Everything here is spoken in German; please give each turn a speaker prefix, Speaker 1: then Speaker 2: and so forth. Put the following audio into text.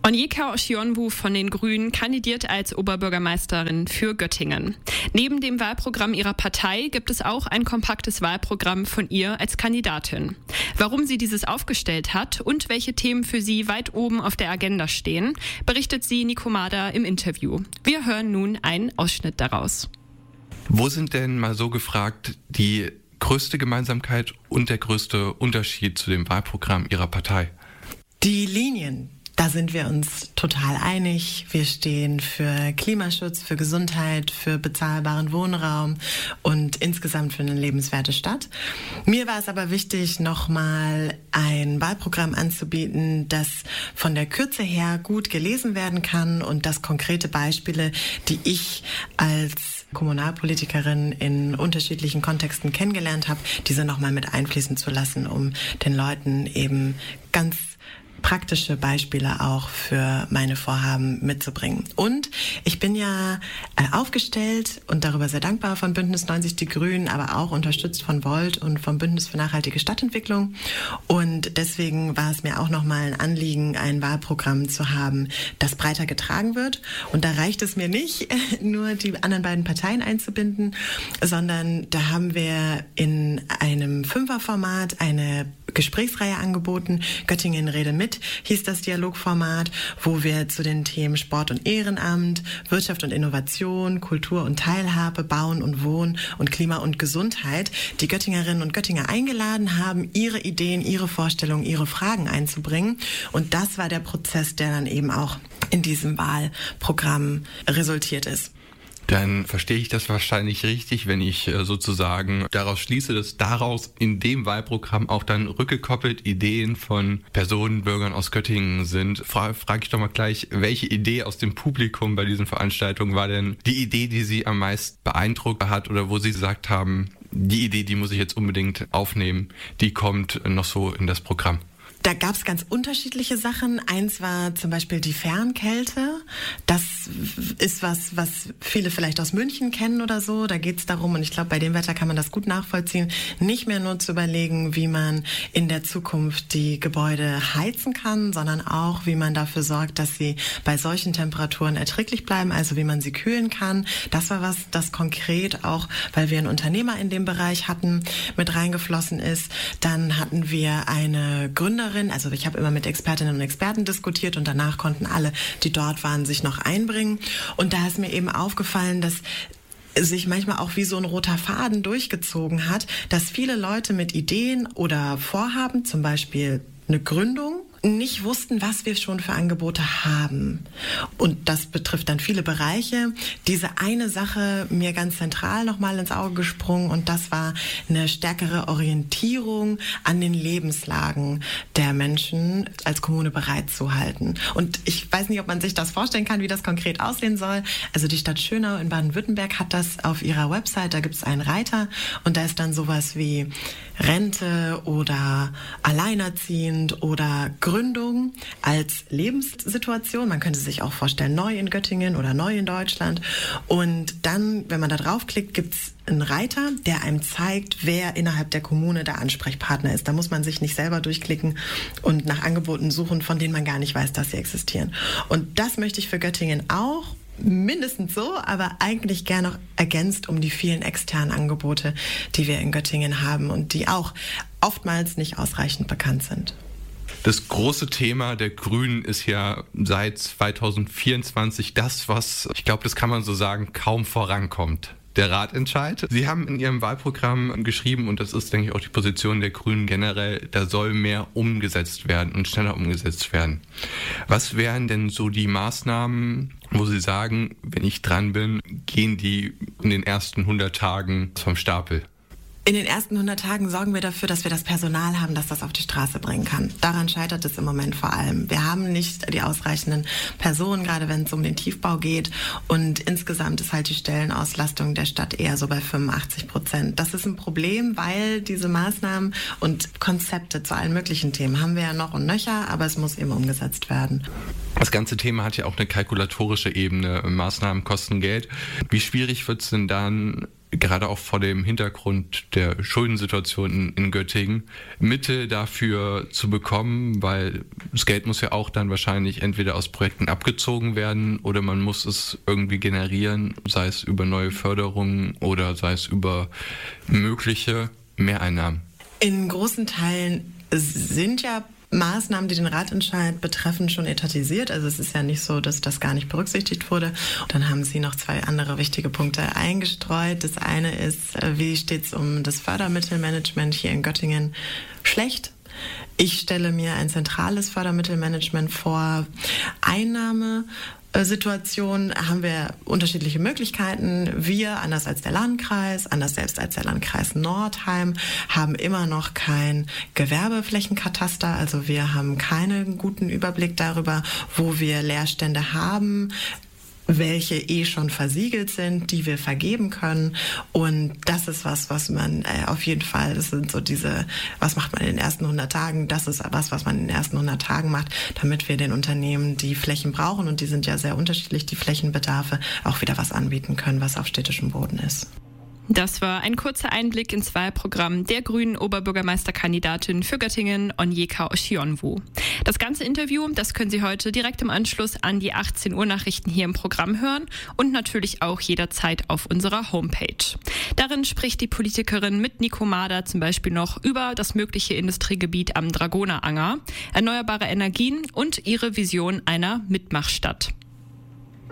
Speaker 1: Onyeka Oshionwu von den Grünen kandidiert als Oberbürgermeisterin für Göttingen. Neben dem Wahlprogramm ihrer Partei gibt es auch ein kompaktes Wahlprogramm von ihr als Kandidatin. Warum sie dieses aufgestellt hat und welche Themen für sie weit oben auf der Agenda stehen, berichtet sie Nico Mader im Interview. Wir hören nun einen Ausschnitt daraus.
Speaker 2: Wo sind denn mal so gefragt die größte Gemeinsamkeit und der größte Unterschied zu dem Wahlprogramm Ihrer Partei?
Speaker 3: Die Linien. Da sind wir uns total einig. Wir stehen für Klimaschutz, für Gesundheit, für bezahlbaren Wohnraum und insgesamt für eine lebenswerte Stadt. Mir war es aber wichtig, nochmal ein Wahlprogramm anzubieten, das von der Kürze her gut gelesen werden kann und das konkrete Beispiele, die ich als Kommunalpolitikerin in unterschiedlichen Kontexten kennengelernt habe, diese nochmal mit einfließen zu lassen, um den Leuten eben ganz praktische Beispiele auch für meine Vorhaben mitzubringen. Und ich bin ja aufgestellt und darüber sehr dankbar von Bündnis 90 Die Grünen, aber auch unterstützt von Volt und vom Bündnis für nachhaltige Stadtentwicklung. Und deswegen war es mir auch nochmal ein Anliegen, ein Wahlprogramm zu haben, das breiter getragen wird. Und da reicht es mir nicht, nur die anderen beiden Parteien einzubinden, sondern da haben wir in einem 5er-Format eine Gesprächsreihe angeboten. Göttingen Rede mit hieß das Dialogformat, wo wir zu den Themen Sport und Ehrenamt, Wirtschaft und Innovation, Kultur und Teilhabe, Bauen und Wohnen und Klima und Gesundheit die Göttingerinnen und Göttinger eingeladen haben, ihre Ideen, ihre Vorstellungen, ihre Fragen einzubringen. Und das war der Prozess, der dann eben auch in diesem Wahlprogramm resultiert ist.
Speaker 2: Dann verstehe ich das wahrscheinlich richtig, wenn ich sozusagen daraus schließe, dass daraus in dem Wahlprogramm auch dann rückgekoppelt Ideen von Personen, Bürgern aus Göttingen sind. Frage ich doch mal gleich, welche Idee aus dem Publikum bei diesen Veranstaltungen war denn die Idee, die Sie am meisten beeindruckt hat oder wo Sie gesagt haben, die Idee, die muss ich jetzt unbedingt aufnehmen, die kommt noch so in das Programm?
Speaker 3: Da gab es ganz unterschiedliche Sachen. Eins war zum Beispiel die Fernkälte. Das ist was viele vielleicht aus München kennen oder so. Da geht es darum, und ich glaube, bei dem Wetter kann man das gut nachvollziehen, nicht mehr nur zu überlegen, wie man in der Zukunft die Gebäude heizen kann, sondern auch, wie man dafür sorgt, dass sie bei solchen Temperaturen erträglich bleiben, also wie man sie kühlen kann. Das war was, das konkret auch, weil wir einen Unternehmer in dem Bereich hatten, mit reingeflossen ist. Dann hatten wir eine Gründerin, also ich habe immer mit Expertinnen und Experten diskutiert und danach konnten alle, die dort waren, sich noch einbringen. Und da ist mir eben aufgefallen, dass sich manchmal auch wie so ein roter Faden durchgezogen hat, dass viele Leute mit Ideen oder Vorhaben, zum Beispiel eine Gründung, nicht wussten, was wir schon für Angebote haben. Und das betrifft dann viele Bereiche. Diese eine Sache mir ganz zentral nochmal ins Auge gesprungen und das war eine stärkere Orientierung an den Lebenslagen der Menschen als Kommune bereitzuhalten. Und ich weiß nicht, ob man sich das vorstellen kann, wie das konkret aussehen soll. Also die Stadt Schönau in Baden-Württemberg hat das auf ihrer Website, da gibt es einen Reiter und da ist dann sowas wie Rente oder alleinerziehend oder Gründung als Lebenssituation. Man könnte sich auch vorstellen, neu in Göttingen oder neu in Deutschland. Und dann, wenn man da draufklickt, gibt's einen Reiter, der einem zeigt, wer innerhalb der Kommune der Ansprechpartner ist. Da muss man sich nicht selber durchklicken und nach Angeboten suchen, von denen man gar nicht weiß, dass sie existieren. Und das möchte ich für Göttingen auch. Mindestens so, aber eigentlich gerne noch ergänzt um die vielen externen Angebote, die wir in Göttingen haben und die auch oftmals nicht ausreichend bekannt sind.
Speaker 2: Das große Thema der Grünen ist ja seit 2024 das, was, ich glaube, das kann man so sagen, kaum vorankommt. Der Ratentscheid. Sie haben in Ihrem Wahlprogramm geschrieben, und das ist, denke ich, auch die Position der Grünen generell, da soll mehr umgesetzt werden und schneller umgesetzt werden. Was wären denn so die Maßnahmen, wo Sie sagen, wenn ich dran bin, gehen die in den ersten 100 Tagen vom Stapel?
Speaker 3: In den ersten 100 Tagen sorgen wir dafür, dass wir das Personal haben, das das auf die Straße bringen kann. Daran scheitert es im Moment vor allem. Wir haben nicht die ausreichenden Personen, gerade wenn es um den Tiefbau geht. Und insgesamt ist halt die Stellenauslastung der Stadt eher so bei 85%. Das ist ein Problem, weil diese Maßnahmen und Konzepte zu allen möglichen Themen haben wir ja noch und nöcher, aber es muss eben umgesetzt werden.
Speaker 2: Das ganze Thema hat ja auch eine kalkulatorische Ebene. Maßnahmen kosten Geld. Wie schwierig wird es denn dann gerade auch vor dem Hintergrund der Schuldensituation in Göttingen, Mittel dafür zu bekommen, weil das Geld muss ja auch dann wahrscheinlich entweder aus Projekten abgezogen werden oder man muss es irgendwie generieren, sei es über neue Förderungen oder sei es über mögliche Mehreinnahmen.
Speaker 3: In großen Teilen sind ja Maßnahmen, die den Ratentscheid betreffen, schon etatisiert. Also es ist ja nicht so, dass das gar nicht berücksichtigt wurde. Und dann haben Sie noch 2 andere wichtige Punkte eingestreut. Das eine ist, wie steht es um das Fördermittelmanagement hier in Göttingen? Schlecht. Ich stelle mir ein zentrales Fördermittelmanagement vor. Einnahmesituation haben wir unterschiedliche Möglichkeiten. Wir, anders als der Landkreis, anders selbst als der Landkreis Nordheim, haben immer noch kein Gewerbeflächenkataster. Also wir haben keinen guten Überblick darüber, wo wir Leerstände haben, welche schon versiegelt sind, die wir vergeben können. Und das ist was man auf jeden Fall, das sind so diese, was macht man in den ersten 100 Tagen, das ist was man in den ersten 100 Tagen macht, damit wir den Unternehmen, die Flächen brauchen, und die sind ja sehr unterschiedlich, die Flächenbedarfe, auch wieder was anbieten können, was auf städtischem Boden ist.
Speaker 1: Das war ein kurzer Einblick ins Wahlprogramm der grünen Oberbürgermeisterkandidatin für Göttingen, Onyeka Oshionwu. Das ganze Interview, das können Sie heute direkt im Anschluss an die 18 Uhr Nachrichten hier im Programm hören und natürlich auch jederzeit auf unserer Homepage. Darin spricht die Politikerin mit Nico Mader zum Beispiel noch über das mögliche Industriegebiet am Dragoneranger, erneuerbare Energien und ihre Vision einer Mitmachstadt.